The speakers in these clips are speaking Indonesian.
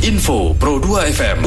Info Pro 2 FM.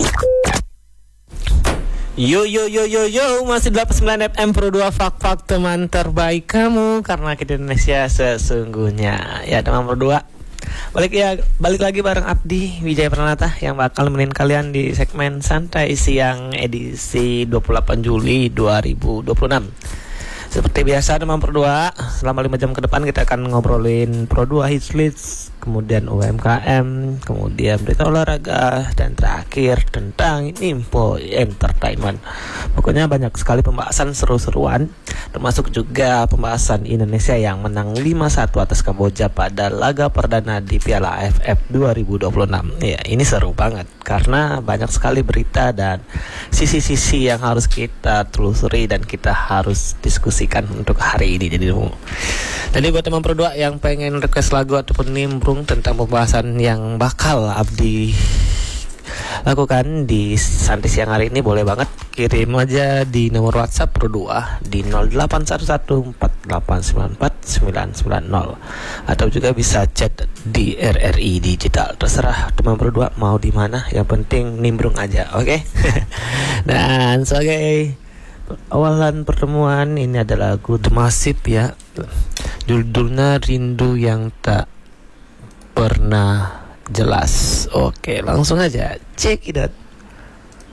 Yo, masih 89 FM Pro 2 Fak teman terbaik kamu, karena kita Indonesia sesungguhnya. Ya, teman Pro 2. Balik lagi bareng Abdi Wijaya Pranata yang bakal nemenin kalian di segmen Santai Siang edisi 28 Juli 2026. Seperti biasa teman Pro 2, selama 5 jam ke depan kita akan ngobrolin Pro 2 Hits List, kemudian UMKM, kemudian berita olahraga, dan terakhir tentang info entertainment. Pokoknya banyak sekali pembahasan seru-seruan, termasuk juga pembahasan Indonesia yang menang 5-1 atas Kamboja pada laga perdana di Piala AFF 2026. Ya, ini seru banget karena banyak sekali berita dan sisi-sisi yang harus kita telusuri dan kita harus diskusikan untuk hari ini. Jadi buat teman Pro 2 yang pengen request lagu ataupun nimbrung tentang pembahasan yang bakal Abdi lakukan di Santai Siang hari ini, boleh banget kirim aja di nomor WhatsApp Pro 2 di 081148949990 atau juga bisa chat di RRI Digital. Terserah teman Pro 2 mau di mana, yang penting nimbrung aja, oke? Dan sebagai awalan pertemuan, ini adalah lagu The Massive ya. Judulnya Rindu Yang Tak Pernah Jelas. Oke, langsung aja check it out.